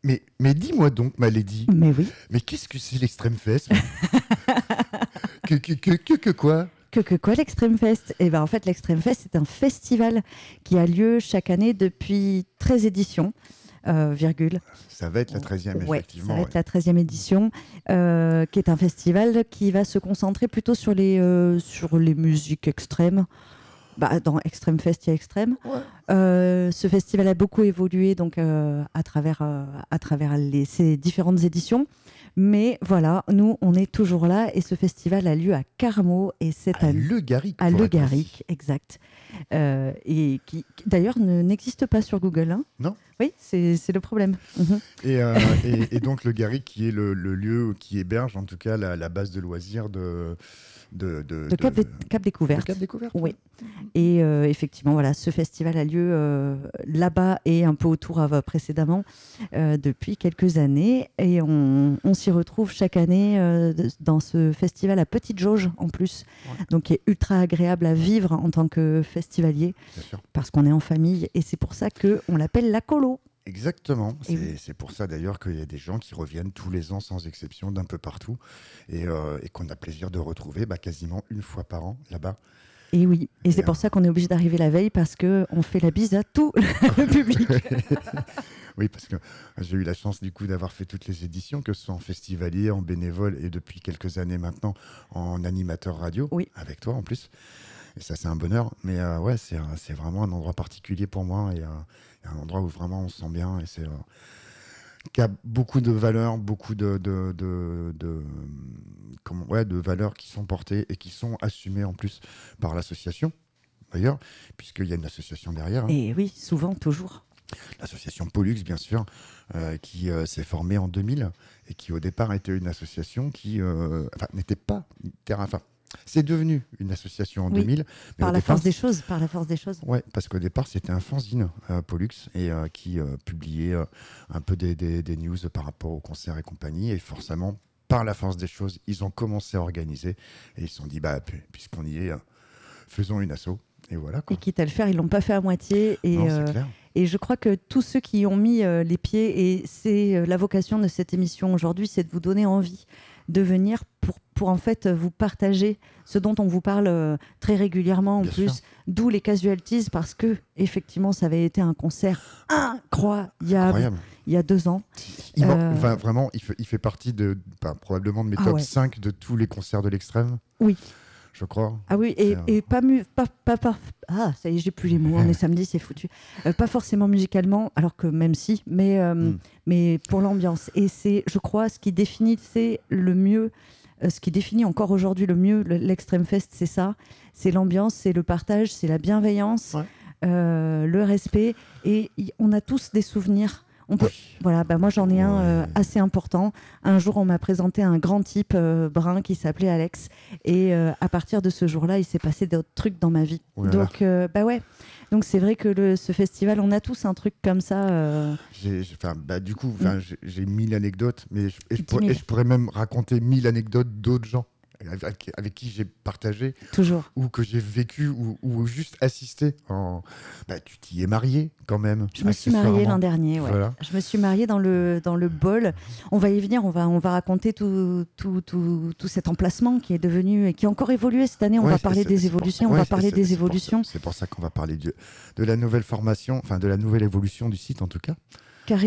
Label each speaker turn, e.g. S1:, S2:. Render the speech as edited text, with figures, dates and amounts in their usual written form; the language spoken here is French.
S1: Mais dis-moi donc, ma lady,
S2: Mais oui.
S1: mais qu'est-ce que c'est l'Extrême Fest? Que quoi?
S2: Que quoi l'Extrême Fest? Eh ben, en fait, l'Extrême Fest, c'est un festival qui a lieu chaque année depuis 13 éditions. Virgule.
S1: Ça va être la 13e,
S2: Ouais,
S1: effectivement.
S2: ça va
S1: Ouais.
S2: être la 13e édition, qui est un festival qui va se concentrer plutôt sur les musiques extrêmes. Bah, dans Extreme Fest, il y a Extrême.
S1: Ouais.
S2: Ce festival a beaucoup évolué donc, à travers ces différentes éditions. Mais voilà, nous, on est toujours là et ce festival a lieu à Carmaux et c'est
S1: À Le Garric.
S2: à
S1: pour
S2: Le
S1: être précis.
S2: Garric, exact. Et qui d'ailleurs n'existe pas sur Google. Hein.
S1: Non.
S2: Oui, c'est le problème. Mhm.
S1: Et donc Le Garric, qui est le lieu qui héberge, en tout cas, la base de loisirs de
S2: Cap Découverte.
S1: Cap Découverte.
S2: Oui. Et effectivement, voilà, ce festival a lieu là-bas et un peu autour précédemment depuis quelques années. Et on s'y retrouve chaque année dans ce festival à petite jauge en plus.
S1: Ouais.
S2: Donc qui est ultra agréable à vivre en tant que festivalier
S1: Bien sûr.
S2: parce qu'on est en famille. Et c'est pour ça qu'on l'appelle la colo.
S1: Exactement.
S2: Et
S1: C'est pour ça d'ailleurs qu'il y a des gens qui reviennent tous les ans sans exception d'un peu partout et qu'on a plaisir de retrouver quasiment une fois par an là-bas.
S2: Et oui, et c'est
S1: Et,
S2: pour ça qu'on est obligé d'arriver la veille parce qu'on fait la bise à tout le public.
S1: Oui, parce que j'ai eu la chance du coup d'avoir fait toutes les éditions, que ce soit en festivalier, en bénévole et depuis quelques années maintenant en animateur radio,
S2: Oui.
S1: avec toi en plus. Et ça, c'est un bonheur. Mais ouais, c'est vraiment un endroit particulier pour moi et un endroit où vraiment on se sent bien et c'est qui a beaucoup de valeurs, beaucoup de valeurs qui sont portées et qui sont assumées en plus par l'association, d'ailleurs, puisqu'il y a une association derrière. Hein.
S2: Et oui, souvent, toujours.
S1: L'association Pollux, bien sûr, qui s'est formée en 2000 et qui, au départ, était une association qui n'était pas enfin, c'est devenu une association en
S2: Oui,
S1: 2000. Mais
S2: par
S1: au
S2: la
S1: départ,
S2: force des choses, par la force des choses.
S1: Ouais, parce qu'au départ, c'était un fanzine, Pollux, et qui publiait un peu des news par rapport aux concerts et compagnie. Et forcément, par la force des choses, ils ont commencé à organiser. Et ils se sont dit, puisqu'on y est, faisons une asso. Et voilà, quoi.
S2: Et quitte à le faire, ils l'ont pas fait à moitié. Et,
S1: Non, c'est clair.
S2: et je crois que tous ceux qui y ont mis les pieds, et c'est la vocation de cette émission aujourd'hui, c'est de vous donner envie de venir pour en fait vous partager ce dont on vous parle très régulièrement en
S1: Bien
S2: plus,
S1: sûr.
S2: d'où les casualties, parce que effectivement ça avait été un concert incroyable
S1: Incroyable.
S2: il y a 2 ans.
S1: Vraiment, il fait partie probablement de mes top
S2: ouais.
S1: 5 de tous les concerts de l'extrême.
S2: Oui.
S1: Je crois.
S2: Ah oui, et pas ça y est, j'ai plus les mots, on est samedi, c'est foutu. Pas forcément musicalement, alors que même si, mais pour l'ambiance. Et c'est, je crois, ce qui définit le mieux, ce qui définit encore aujourd'hui le mieux l'Extrême Fest, c'est ça. C'est l'ambiance, c'est le partage, c'est la bienveillance,
S1: Ouais.
S2: le respect. Et on a tous des souvenirs. On peut... Voilà, moi j'en ai un assez important. Un jour, on m'a présenté un grand type brun qui s'appelait Alex. Et à partir de ce jour-là, il s'est passé d'autres trucs dans ma vie. Donc, ouais. Donc, c'est vrai que ce festival, on a tous un truc comme ça.
S1: J'ai 1000 anecdotes, mais je pourrais même raconter 1000 anecdotes d'autres gens avec qui j'ai partagé.
S2: Toujours.
S1: Ou que j'ai vécu, ou juste assisté. Tu t'y es marié quand même.
S2: Je me suis mariée l'an dernier. Ouais.
S1: Voilà.
S2: Je me suis mariée dans le bol. On va y venir, on va raconter tout cet emplacement qui est devenu et qui a encore évolué cette année. On va parler des évolutions.
S1: C'est pour ça qu'on va parler de la nouvelle formation, enfin de la nouvelle évolution du site en tout cas.